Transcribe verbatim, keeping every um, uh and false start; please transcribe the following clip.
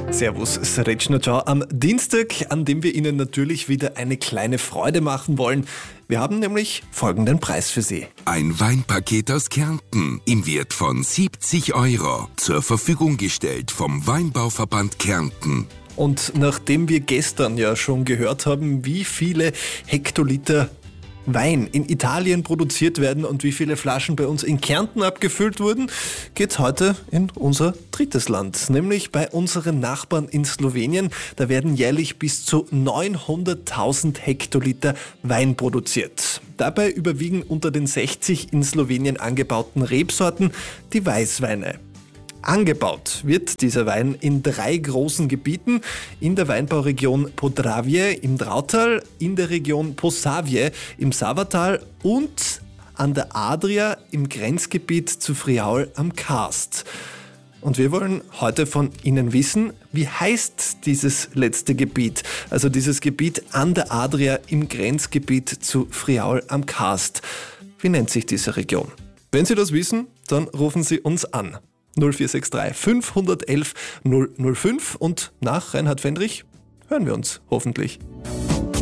Servus, Srečna Ciao am Dienstag, an dem wir Ihnen natürlich wieder eine kleine Freude machen wollen. Wir haben nämlich folgenden Preis für Sie. Ein Weinpaket aus Kärnten im Wert von siebzig Euro. Zur Verfügung gestellt vom Weinbauverband Kärnten. Und nachdem wir gestern ja schon gehört haben, wie viele Hektoliter Wein in Italien produziert werden und wie viele Flaschen bei uns in Kärnten abgefüllt wurden, geht's heute in unser drittes Land, nämlich bei unseren Nachbarn in Slowenien. Da werden jährlich bis zu neunhunderttausend Hektoliter Wein produziert. Dabei überwiegen unter den sechzig in Slowenien angebauten Rebsorten die Weißweine. Angebaut wird dieser Wein in drei großen Gebieten, in der Weinbauregion Podravje im Drautal, in der Region Posavje im Savatal und an der Adria im Grenzgebiet zu Friaul am Karst. Und wir wollen heute von Ihnen wissen, wie heißt dieses letzte Gebiet, also dieses Gebiet an der Adria im Grenzgebiet zu Friaul am Karst. Wie nennt sich diese Region? Wenn Sie das wissen, dann rufen Sie uns an. null vier sechs drei fünf eins eins null null fünf und nach Reinhard Fendrich hören wir uns hoffentlich.